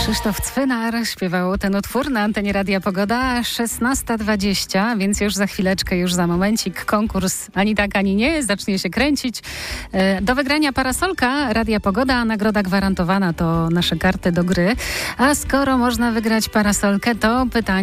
Krzysztof Cwynar śpiewał ten utwór na antenie Radia Pogoda. 16:20, więc już za chwileczkę, już za momencik konkurs ani tak, ani nie zacznie się kręcić. Do wygrania parasolka Radia Pogoda, nagroda gwarantowana to nasze karty do gry. A skoro można wygrać parasolkę, to pytanie